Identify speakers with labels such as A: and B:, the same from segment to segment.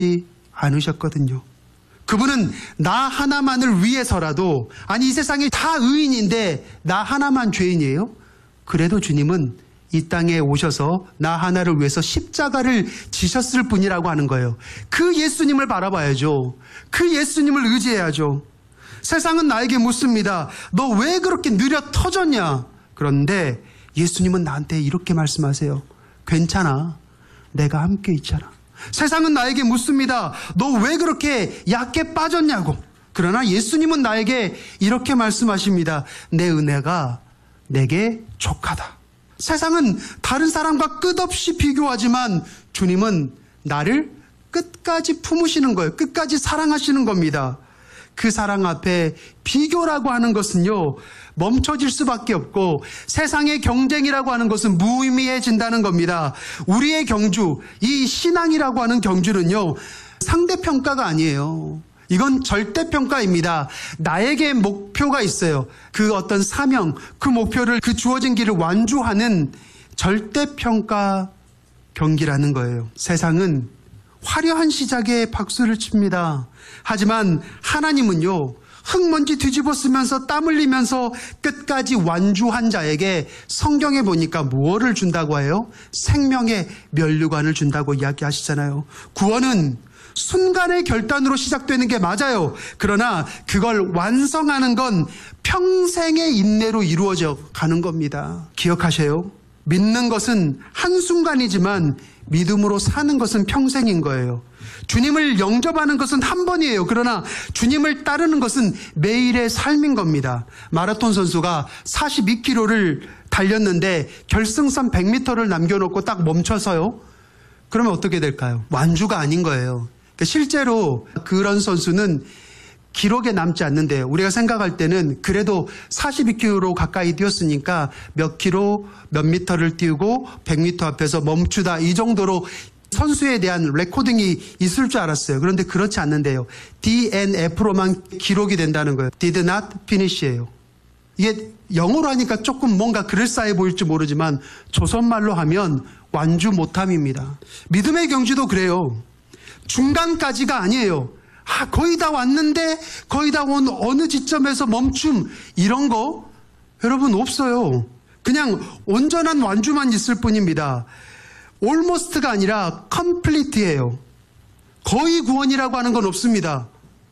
A: 않으셨거든요. 그분은 나 하나만을 위해서라도, 아니 이 세상에 다 의인인데 나 하나만 죄인이에요? 그래도 주님은 이 땅에 오셔서 나 하나를 위해서 십자가를 지셨을 뿐이라고 하는 거예요. 그 예수님을 바라봐야죠. 그 예수님을 의지해야죠. 세상은 나에게 묻습니다. 너 왜 그렇게 느려 터졌냐? 그런데 예수님은 나한테 이렇게 말씀하세요. 괜찮아. 내가 함께 있잖아. 세상은 나에게 묻습니다. 너 왜 그렇게 약해 빠졌냐고. 그러나 예수님은 나에게 이렇게 말씀하십니다. 내 은혜가 내게 족하다. 세상은 다른 사람과 끝없이 비교하지만 주님은 나를 끝까지 품으시는 거예요. 끝까지 사랑하시는 겁니다. 그 사랑 앞에 비교라고 하는 것은요, 멈춰질 수밖에 없고 세상의 경쟁이라고 하는 것은 무의미해진다는 겁니다. 우리의 경주, 이 신앙이라고 하는 경주는요, 상대평가가 아니에요. 이건 절대평가입니다. 나에게 목표가 있어요. 그 어떤 사명, 그 목표를, 그 주어진 길을 완주하는 절대평가 경기라는 거예요. 세상은 화려한 시작에 박수를 칩니다. 하지만 하나님은요, 흙먼지 뒤집어 쓰면서 땀 흘리면서 끝까지 완주한 자에게 성경에 보니까 무엇을 준다고 해요? 생명의 면류관을 준다고 이야기하시잖아요. 구원은 순간의 결단으로 시작되는 게 맞아요. 그러나 그걸 완성하는 건 평생의 인내로 이루어져 가는 겁니다. 기억하세요. 믿는 것은 한순간이지만 믿음으로 사는 것은 평생인 거예요. 주님을 영접하는 것은 한 번이에요. 그러나 주님을 따르는 것은 매일의 삶인 겁니다. 마라톤 선수가 42km를 달렸는데 결승선 100m를 남겨놓고 딱 멈춰서요. 그러면 어떻게 될까요? 완주가 아닌 거예요. 실제로 그런 선수는 기록에 남지 않는데요. 우리가 생각할 때는 그래도 42km 가까이 뛰었으니까 몇 킬로, 몇 미터를 뛰고 100m 앞에서 멈추다, 이 정도로 선수에 대한 레코딩이 있을 줄 알았어요. 그런데 그렇지 않는데요. DNF로만 기록이 된다는 거예요. Did not finish예요. 이게 영어로 하니까 조금 뭔가 그럴싸해 보일지 모르지만 조선말로 하면 완주 못함입니다. 믿음의 경주도 그래요. 중간까지가 아니에요. 거의 다 왔는데 거의 다 온 어느 지점에서 멈춤, 이런 거 여러분 없어요. 그냥 온전한 완주만 있을 뿐입니다. almost가 아니라 complete예요. 거의 구원이라고 하는 건 없습니다.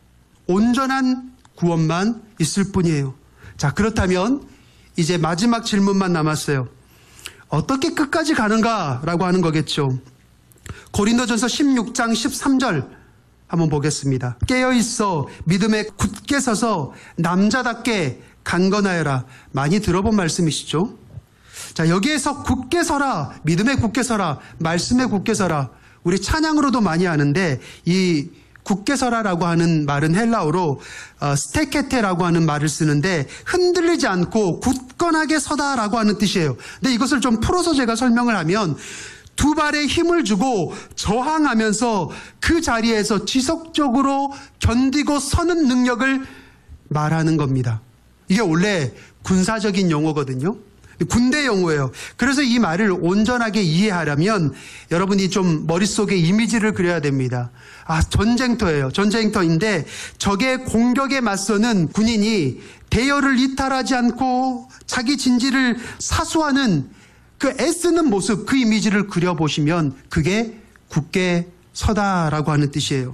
A: 온전한 구원만 있을 뿐이에요. 자, 그렇다면 이제 마지막 질문만 남았어요. 어떻게 끝까지 가는가라고 하는 거겠죠. 고린도전서 16장 13절 한번 보겠습니다. 깨어있어 믿음에 굳게 서서 남자답게 강건하여라. 많이 들어본 말씀이시죠? 자, 여기에서 굳게 서라, 믿음에 굳게 서라, 말씀에 굳게 서라, 우리 찬양으로도 많이 하는데 이 굳게 서라라고 하는 말은 헬라어로 스테케테라고 하는 말을 쓰는데 흔들리지 않고 굳건하게 서다라고 하는 뜻이에요. 근데 이것을 좀 풀어서 제가 설명을 하면 두 발에 힘을 주고 저항하면서 그 자리에서 지속적으로 견디고 서는 능력을 말하는 겁니다. 이게 원래 군사적인 용어거든요. 군대 용어예요. 그래서 이 말을 온전하게 이해하려면 여러분이 좀 머릿속에 이미지를 그려야 됩니다. 전쟁터예요. 전쟁터인데 적의 공격에 맞서는 군인이 대열을 이탈하지 않고 자기 진지를 사수하는 그 애쓰는 모습, 그 이미지를 그려보시면 그게 굳게 서다라고 하는 뜻이에요.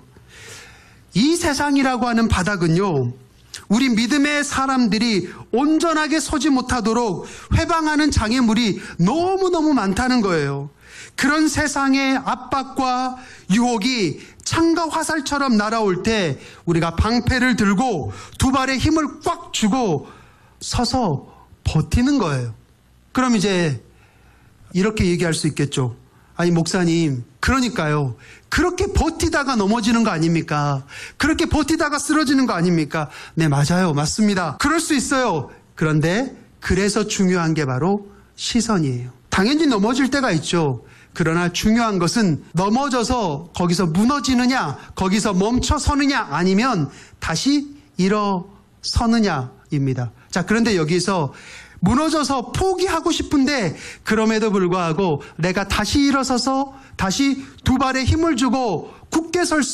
A: 이 세상이라고 하는 바닥은요, 우리 믿음의 사람들이 온전하게 서지 못하도록 회방하는 장애물이 너무너무 많다는 거예요. 그런 세상의 압박과 유혹이 창과 화살처럼 날아올 때 우리가 방패를 들고 두 발에 힘을 꽉 주고 서서 버티는 거예요. 그럼 이제 이렇게 얘기할 수 있겠죠. 아니 목사님, 그러니까요, 그렇게 버티다가 넘어지는 거 아닙니까? 그렇게 버티다가 쓰러지는 거 아닙니까? 네, 맞아요. 맞습니다. 그럴 수 있어요. 그런데 그래서 중요한 게 바로 시선이에요. 당연히 넘어질 때가 있죠. 그러나 중요한 것은 넘어져서 거기서 무너지느냐, 거기서 멈춰서느냐, 아니면 다시 일어서느냐입니다. 자, 그런데 여기서 무너져서 포기하고 싶은데 그럼에도 불구하고 내가 다시 일어서서 다시 두 발에 힘을 주고 굳게 설 수